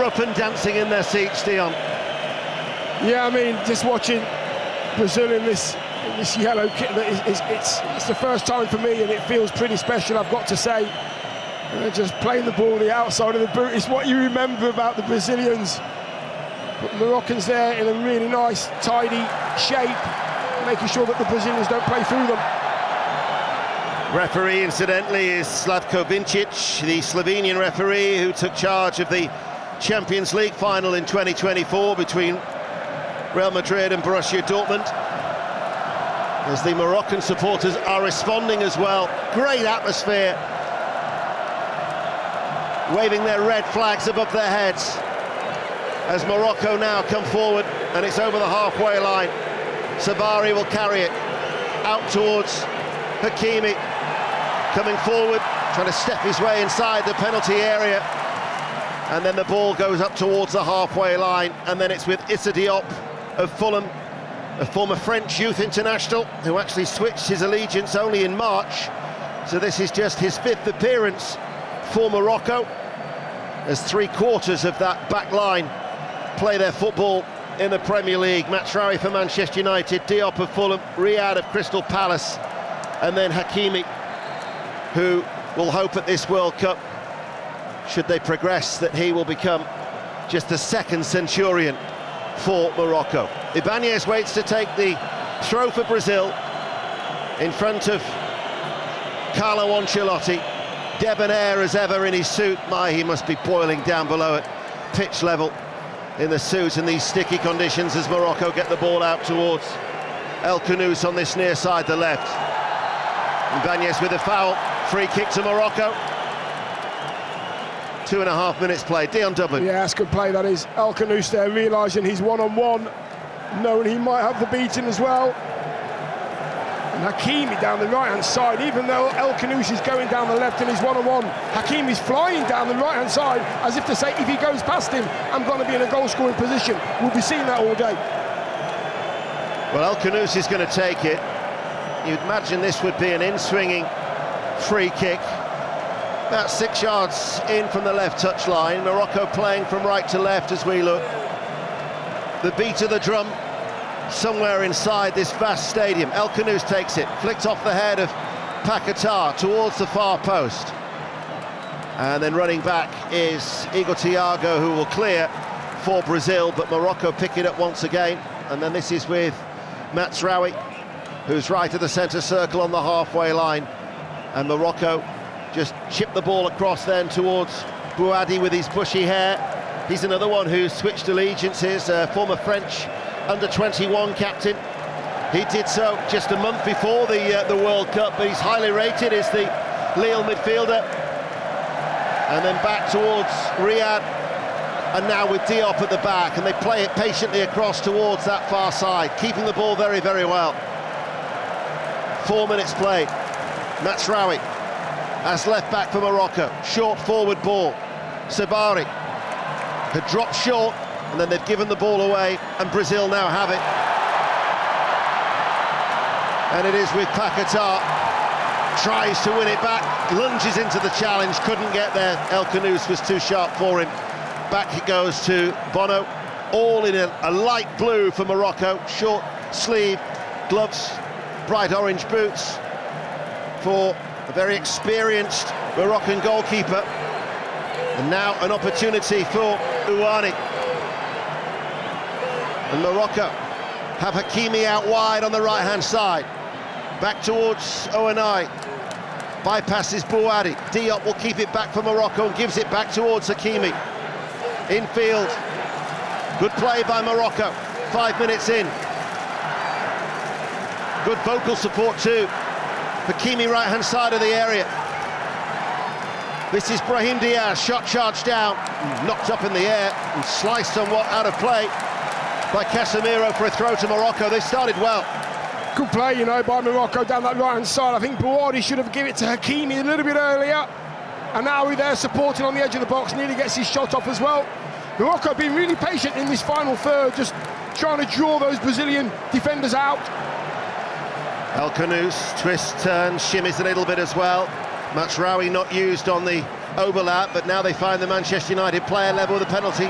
are up and dancing in their seats, Dion. Yeah, I mean, just watching Brazil in this yellow kit, it's the first time for me, and it feels pretty special, I've got to say. And they're just playing the ball the outside of the boot. It's what you remember about the Brazilians. But Moroccans there in a really nice, tidy shape, making sure that the Brazilians don't play through them. Referee, incidentally, is Slavko Vincic, the Slovenian referee who took charge of the Champions League final in 2024 between Real Madrid and Borussia Dortmund. As the Moroccan supporters are responding as well. Great atmosphere. Waving their red flags above their heads. As Morocco now come forward, and it's over the halfway line. Sabari will carry it out towards Hakimi. Coming forward, trying to step his way inside the penalty area. And then the ball goes up towards the halfway line, and then it's with Issa Diop of Fulham, a former French youth international who actually switched his allegiance only in March. So this is just his 5th appearance for Morocco, as 3/4 of that back line play their football in the Premier League. Mazraoui for Manchester United, Diop of Fulham, Riyad of Crystal Palace, and then Hakimi, who will hope at this World Cup, should they progress, that he will become just the 2nd centurion for Morocco. Ibanez waits to take the throw for Brazil in front of Carlo Ancelotti. Debonair as ever in his suit. He must be boiling down below at pitch level in the suit in these sticky conditions, as Morocco get the ball out towards El Khanous on this near side, the left. Ibanez with a foul. Free kick to Morocco. 2.5 minutes played. Dion Dublin. Yeah, that's good play, that is. El Khanous there, realising he's one-on-one, knowing he might have the beating as well. And Hakimi down the right-hand side, even though El Khanous is going down the left and he's one-on-one, Hakimi's flying down the right-hand side as if to say, if he goes past him, I'm going to be in a goal-scoring position. We'll be seeing that all day. Well, El Khanous is going to take it. You'd imagine this would be an in-swinging free kick. About 6 yards in from the left touchline. Morocco playing from right to left as we look. The beat of the drum somewhere inside this vast stadium. El Khanous takes it, flicked off the head of Paquetá towards the far post. And then running back is Igor Thiago, who will clear for Brazil, but Morocco pick it up once again. And then this is with Mazraoui, who's right of the centre circle on the halfway line. And Morocco just chip the ball across then towards Bouhaddi with his bushy hair. He's another one who switched allegiances, former French under-21 captain. He did so just a month before the World Cup, but he's highly rated as the Lille midfielder. And then back towards Riyad, and now with Diop at the back, and they play it patiently across towards that far side, keeping the ball very, very well. 4 minutes played. Mazraoui as left back for Morocco. Short forward ball. Sabari had dropped short, and then they've given the ball away, and Brazil now have it. And it is with Paquetá. Tries to win it back, lunges into the challenge, couldn't get there. El Khanous was too sharp for him. Back it goes to Bono, all in a light blue for Morocco. Short sleeve, gloves, bright orange boots for a very experienced Moroccan goalkeeper. And now an opportunity for Ouani. And Morocco have Hakimi out wide on the right-hand side. Back towards Ouani. Bypasses Bouhaddi. Diop will keep it back for Morocco and gives it back towards Hakimi. Infield. Good play by Morocco. 5 minutes in. Good vocal support too. Hakimi right-hand side of the area. This is Brahim Diaz, shot charged down, knocked up in the air and sliced somewhat out of play by Casemiro for a throw to Morocco. They started well. Good play, you know, by Morocco down that right-hand side. I think Bouhaddi should have given it to Hakimi a little bit earlier. And now we're there supporting on the edge of the box, nearly gets his shot off as well. Morocco being really patient in this final third, just trying to draw those Brazilian defenders out. El Khanous twists, turns, shimmies a little bit as well. Mazraoui not used on the overlap, but now they find the Manchester United player level with a penalty.